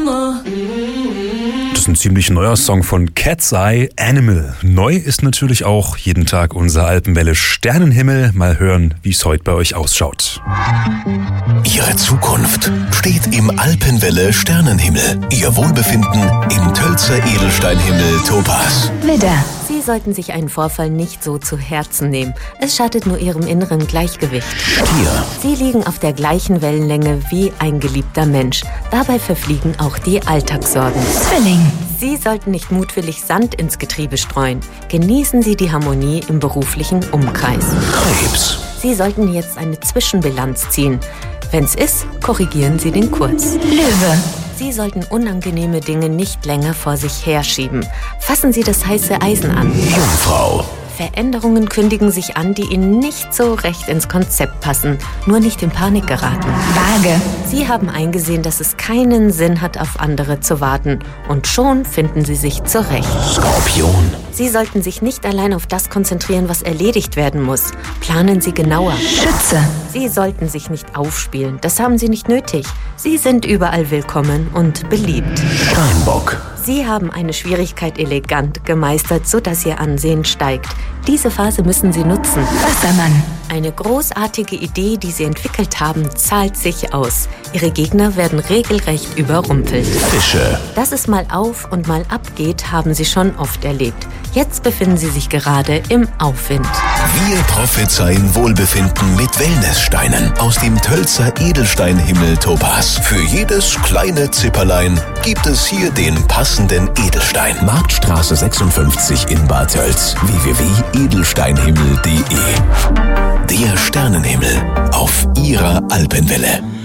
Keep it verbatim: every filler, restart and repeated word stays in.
Das ist ein ziemlich neuer Song von Cat's Eye, Animal. Neu ist natürlich auch jeden Tag unser Alpenwelle Sternenhimmel. Mal hören, wie es heute bei euch ausschaut. Ihre Zukunft steht im Alpenwelle Sternenhimmel. Ihr Wohlbefinden im Tölzer Edelsteinhimmel Topaz. Widder. Sie sollten sich einen Vorfall nicht so zu Herzen nehmen. Es schadet nur Ihrem inneren Gleichgewicht. Stier. Sie liegen auf der gleichen Wellenlänge wie ein geliebter Mensch. Dabei verfliegen auch die Alltagssorgen. Zwilling. Sie sollten nicht mutwillig Sand ins Getriebe streuen. Genießen Sie die Harmonie im beruflichen Umkreis. Krebs. Sie sollten jetzt eine Zwischenbilanz ziehen. Wenn's ist, korrigieren Sie den Kurs. Löwe. Sie sollten unangenehme Dinge nicht länger vor sich herschieben. Fassen Sie das heiße Eisen an. Jungfrau. Veränderungen kündigen sich an, die Ihnen nicht so recht ins Konzept passen. Nur nicht in Panik geraten. Waage. Sie haben eingesehen, dass es keinen Sinn hat, auf andere zu warten. Und schon finden Sie sich zurecht. Skorpion. Sie sollten sich nicht allein auf das konzentrieren, was erledigt werden muss. Planen Sie genauer. Schütze. Sie sollten sich nicht aufspielen. Das haben Sie nicht nötig. Sie sind überall willkommen und beliebt. Steinbock. Sie haben eine Schwierigkeit elegant gemeistert, sodass Ihr Ansehen steigt. Diese Phase müssen Sie nutzen. Wassermann. Eine großartige Idee, die Sie entwickelt haben, zahlt sich aus. Ihre Gegner werden regelrecht überrumpelt. Fische. Dass es mal auf und mal ab geht, haben Sie schon oft erlebt. Jetzt befinden Sie sich gerade im Aufwind. Wir prophezeien Wohlbefinden mit Wellnesssteinen aus dem Tölzer Edelsteinhimmel Topaz. Für jedes kleine Zipperlein gibt es hier den passenden Edelstein. Marktstraße sechsundfünfzig in Bad Tölz. w w w punkt edelsteinhimmel punkt de. Der Sternenhimmel auf Ihrer Alpenwelle.